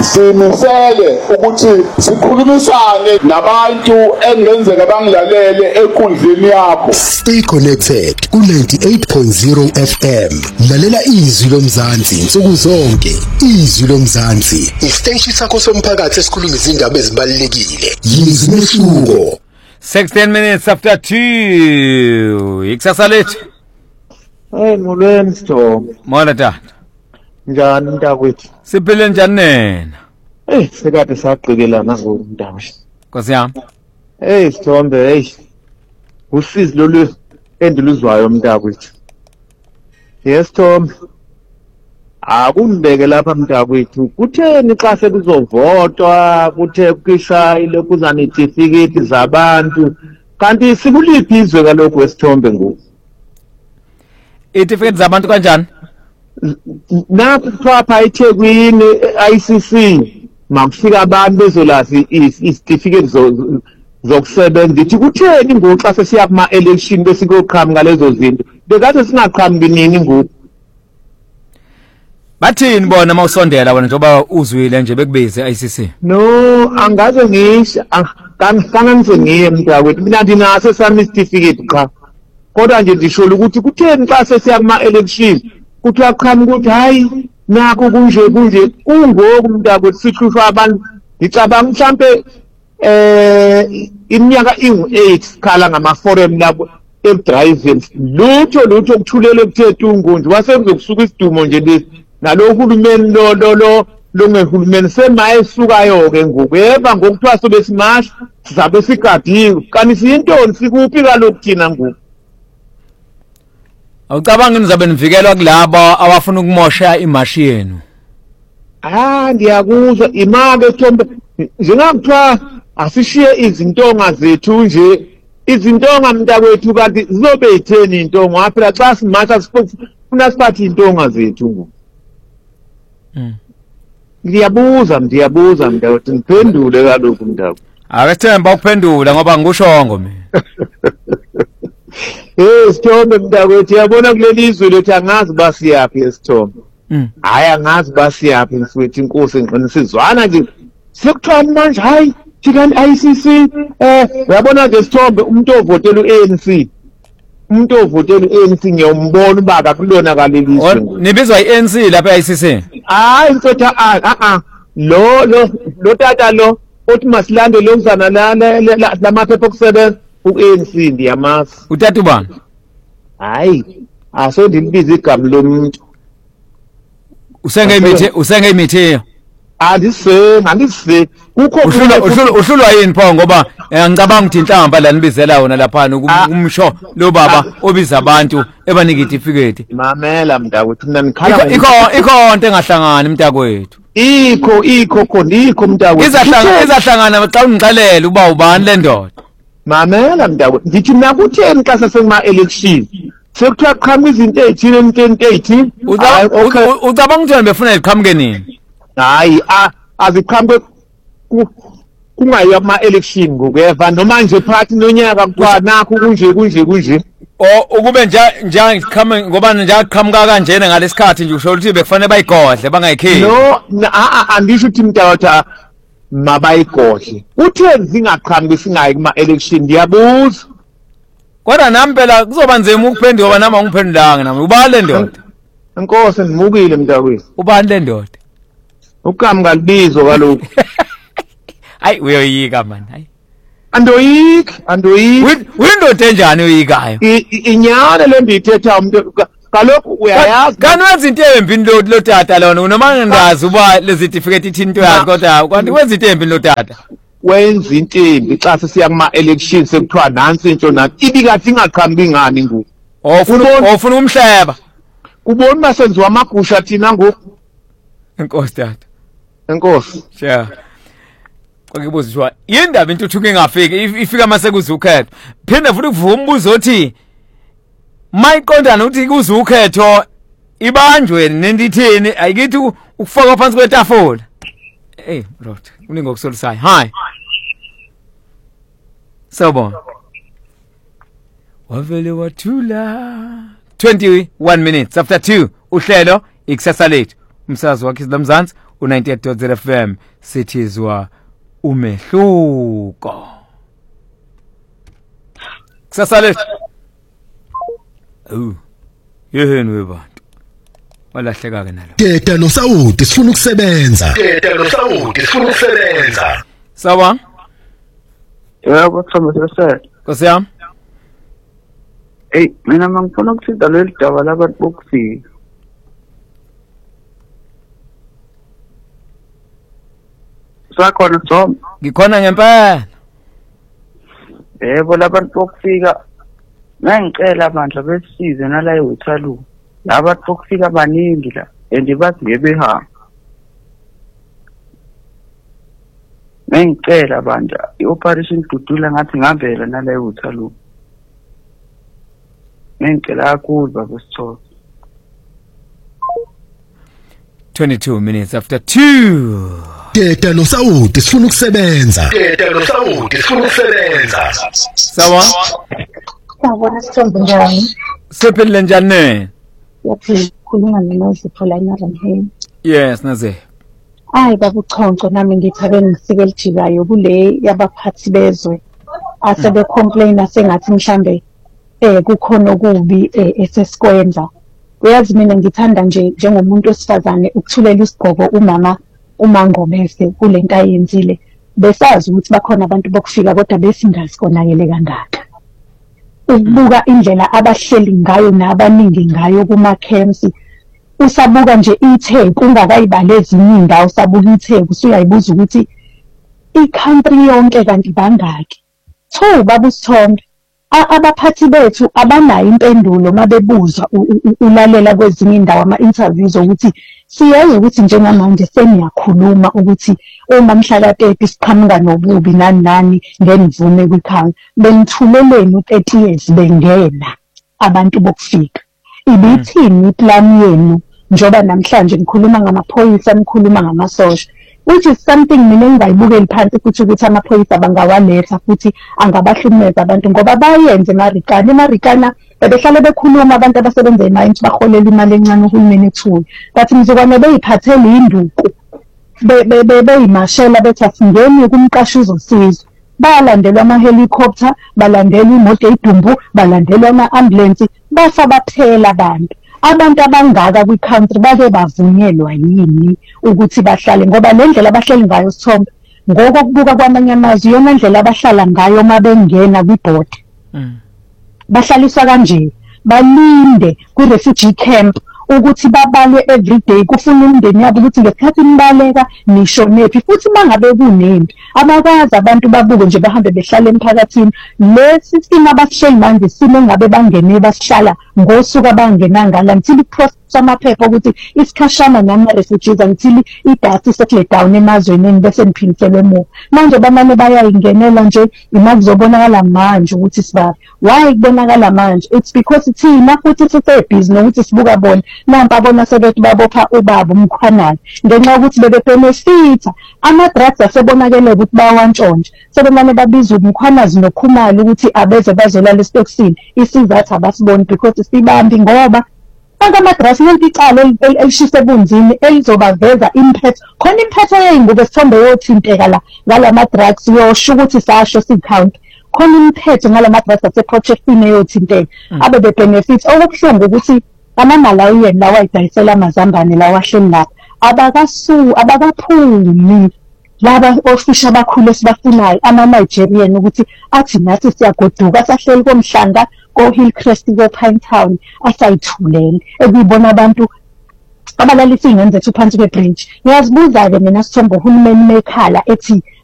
simisele ukuthi sikhulumisane nabantu engenzeka bangilalele ekundleni yakho. Stay connected ku-98.0 FM. Lalela izwi lomzansi nsuku zonke. Izwi lomzansi, isiteshi sakho somphakathi esikhuluma izindaba ezibalulekile. Yizwi mehluko. 16 minutes after 2. Ikusasa lethu. Hey molweni Sithombe. Mola tata. Njani mntakwethu? Siphile njani nena? Sekade sagqikelana ngoku mntakwethu. Nkosi yami. Sithombe, usizi lolu endiluzwayo mntakwethu. Yes Sithombe. Akungibeke lapha mntakwethu. Kutheni xa sekuzovotwa, kuthe kushayile kuza nezitifikethi zabantu? Kanti sikuliphi izwe kalokhu wesithombe ngoku? Itifikethi zabantu kanjani? Nakho kuthiwa eThekwini ICC makufika abantu bezolazi isitifiketi zokusebenza. Ithi kutheni ngoku xa sesiya kuma-election besikoqhamuka lezo zinto? Bekade singaqhamuki nini ngoku? Bathini bona mawusondela wena njengoba uzwile nje bekubize ICC? No, angaze ngisho, kanganise ngiye mntakwethu. Mina ndinaso sami isitifiketi cha. Kodwa nje ndisholo ukuthi kutheni xa sesiya kuma-election kuthiwa qhamuka ukuthi hayi nakho kunje kungoku mntakwethu sihlushwa abantu. Ngicabanga mhlampe iminyaka ingu-8 sikhala ngama-forum lapho ebudriving. Lutho kuthulele kuthethe ungonje wasekuzokusuka isidumo nje lesi. Nalo uhulumeni lo ngehulumeni semayesukayo-ke ngoku. Yeba ngokuthiwa sobe simasha sizabe sigadiwe. Kanti siyintoni sikuphi kalokhu thina ngoku? Awucabangi nizabe nivikelwa kulabo abafuna ukumosha imashi yenu? Ndiyakuzwa imake Thombe. Njengakuthiwa asishiye izintonga zethu nje. Izintonga mntakwethu kanti zizobe yitheni intonga? Phela xa simasha sifuna siphathe intonga zethu ngoku. Ndiyabuza mntakwethu, ngiphendule kalokhu mntakwethu. Akethemba ukuphendula ngoba ngikushongo mina. Sithombe mntakwethu, yabona kuleli izwe lethu angazi basiyaphi Sithombe. Hayi angazi basiyaphi mfowethu, inkosi enqinisizwana nje. Sekuthiwa manje hayi thikani ICC yabona nje Sithombe umuntu ovotela uANC. Umuntu ovotela uANC ngiyombona ubaba kulona kaleli izwe. Nibizwa iANC lapha eICC? Hayi mfowethu lo tata lo othi masilande lo mzana la maphepha okusebenza uANC ndiyamazi. Utata ubani? Hayi aso ndilibiza igama lomuntu. Usengemithi? Andise kukho uhlulwa yini pho ngoba ngicabanga ukuthi inhlamba la nibizela wona lapha umsho lo baba obiza abantu ebanika itifikethi. Mamela mntakwethu mina ngikhala ikho into engahlangani mntakwethu. Ikho khona mntakwethu. Izahlangana xa ungixelela uba ubani le ndoda. Mamela mntakwethu, ngithi mina kutheni xa sesema-election sekuthiwa qhamuka izinto ey'thile emntweni ey'thile? Ucabanga ukuthi befuna ziqhamuke nini? Hayi aziqhamuke kungayiwa kuma-election ngokuyeva noma nje phakathi nonyaka kuthiwa nakho kunje. Ukube nje ngoba nje aqhamuka kanjena ngalesikhathi nje usho ukuthi bekufanele bayigodle bangayikheli. No, andisho ukuthi mntakwethu mabayigodle. Utheni zingaqhamuki singayi kuma-election? Ndiyabuza. Kodwa nami phela kuzoba nzima ukuphendula ngoba nami angiphendulanga nami. Ubani le ndoda? Inkosi ndimukile mntakwethu. Ubani le ndoda? Uqhamuka libizo kalokhu. Hayi uyoyika man, hayi. Andoyiki. Uyindoda enjani oyikayo? Inyana le ndiyithetha umuntu kalokhu uyayazi. Kanti wenza into embi lo tata lona noma ngingazi uba lezitifiketi ithini into yazi kodwa kanti wenza into embi lo tata. Wenza into embi xa sesiya kuma-election sekuthiwa nansi into nathi ibikathi ingaqhamuki ngani ngoku. Ofuna umhleba. Kubona uba senziwa amagusha thina ngoku. Enkosi tata. Enkosi. Sure. Kwakubuza shwa yindaba intuthuko engafiki ifika mase kuzukhetho. Phinde futhi kuvuma umbuzo othi mayiqondana ukuthi kuzukhetho ibanjwe nendithini ayikithi ukufaka phansi kwetafula. Bro, uningi okusolisayo. Hi. Sawubona. Wavele wathula. 21 minutes after 2 uhlelo ikusasa lethu. Umsazi wakhe Mzansi u98.0 FM sithizwa umehluko. Kusasale. Yeheni webantu. Walahleka ke nalo. Teta noSawudi sifuna ukusebenza. Sawa? Yebo, Thomas sir. Kosiyami? Mina ngifuna ukuthinta leli daba labantu bokufika. Sakhona Tom. Ngikhona ngempela. Yebo, labantu bokufika ngicela abandla besize nala eWuthalu. Labantu bokufika abaningi la endibathi ngebehamba. Ngicela abandla ioperation Dudula ngathi ngambela nala eWuthalu. Ngicela kakhulu baba Sithole. 22 minutes after 2. Teta noSawudi sifuna ukusebenza. Sawa? Sawubona Sithombe njani? Siphilile njani? Yaphila khuluma noNozipho la eNarenheni. Yes, naze. Hayi baba uChonco nami ngithabe ngisike elijikayo kule yabaphathi bezwe. Asebe complain sengathi mhlambe kukhona okubi esesikwenza. Uyazi mina ngithanda nje njengomuntu wesifazane ukuthulela isigqoko umama uMangomese kulento ayenzile. Besazi ukuthi bakhona abantu bokufika kodwa besingazi konakele kangaka. Ubuka indlela abahleli ngayo nabaningi ngayo kuma camps. Usabuka nje iTheku ungakayibale ezinye indawo usabuka iTheku usuyayibuza ukuthi i-country yonke kanti bangaki. Baba uSithombe abaphathi bethu abanayo impendulo mabebuzwa ulalela kwezinye indawo ama-interviews ukuthi siyazi ukuthi njengamanje seniyakhuluma ukuthi uma mhlaka 30 siqhamuka nobubi nani ngenivume kwikhaya benithuleleni u30 years bengena abantu bokufika ibithini iplan yenu njoba namhlanje ngikhuluma ngamaphoyisa nikhuluma ngamasosha which is something mina engayibukeli phansi ukuthi amaphoyisa bangawaletha futhi angabahlukumeza abantu ngoba bayenze emarikana bebehlale bekhuluma abantu abasebenza eMines baholela imali encane uhulumeni ethule but mzukwane beyiphathele induku beyimashela bethi asingeni kumqashi uzosizwa balandelwa ama-helicopter balandelwa imoto eyidumbu balandelwa ama-ambulance bafa baphela abantu abangaka kwi-country bake bavunyelwa yini ukuthi bahlale ngoba le ndlela abahleli ngayo Sithombe ngokokubuka kwamanye amazwe iyona ndlela abahlala ngayo uma bengena kwi-board bahlaliswa kanje balinde kwi-refugee camp ukuthi babalwe everyday kufuna umndeni yabo ukuthi ngesikhathi nibaleka nishonephi futhi mangabe kunempi abakazi abantu babuke nje bahambe behlala emphakathini lesi simo abasihleli manje simo ngabe bangene basihlala ngosuku abangenangala ngithili process amaphepha ukuthi isikhashana nama-refugees ngithili idati settle down emazweni bese niphindisele emuva manje bamane bayayingenela nje imazobonakala manje ukuthi sibaba why kubonakala manje it's because thina futhi sisebhizi nokuthi sibuka bona nampa bona sebethi babopha ubaba umkhwanana ngenxa ukuthi bebebenefitha ama-drugs asebonakele ukuthi bawantshontshe sebemane babiza umkhwanazi nokhumalo ukuthi abeze bazolala esiteksini isizathu abasiboni because sibambi ngoba ama-drugs lento icala elishisa ebunzini elizobaveza imphetho khona imphetho yey'ngubo Sithombe yothinteka la ngalama-drugs yosho ukuthi sasho si-count khona imphetho ngalama-drugs ase-projectini eyothinteka abe bebenefit okubuhlungu ukuthi ama-Malawian lawa ayidayisela amazambane lawa ahleli lapha abakaphumi laba ofisha abakhulu esibafunayo ama-Nigerian ukuthi athi nathi siyagoduka sahleli komhlanga ko-Hillcrest ko-Pinetown asayithulele ekuyibona abantu abalalisa iy'ngane zethu phansi kwe-bridge. Ngiyazibuza-ke mina Sithombe uhulumeni mekhala ethi